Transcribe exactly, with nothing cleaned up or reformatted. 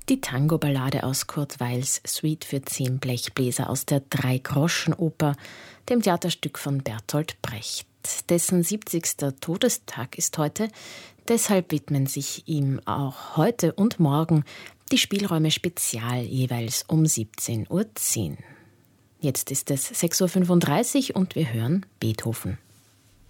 Die Tango-Ballade aus Kurt Weils Suite für zehn Blechbläser aus der Drei-Groschen-Oper, dem Theaterstück von Bertolt Brecht. Dessen siebzigster Todestag ist heute. Deshalb widmen sich ihm auch heute und morgen die Spielräume Spezial jeweils um siebzehn Uhr zehn. Jetzt ist es sechs Uhr fünfunddreißig und wir hören Beethoven.